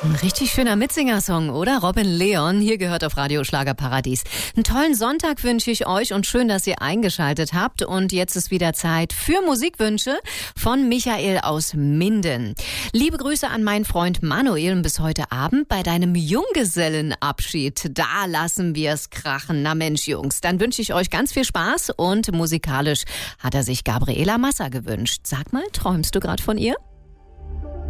Ein richtig schöner Mitsingersong, oder? Robin Leon, hier gehört auf Radio Schlagerparadies. Einen tollen Sonntag wünsche ich euch und schön, dass ihr eingeschaltet habt. Und jetzt ist wieder Zeit für Musikwünsche von Michael aus Minden. Liebe Grüße an meinen Freund Manuel und bis heute Abend bei deinem Junggesellenabschied. Da lassen wir's krachen. Na Mensch, Jungs, dann wünsche ich euch ganz viel Spaß und musikalisch hat er sich Gabriela Massa gewünscht. Sag mal, träumst du gerade von ihr?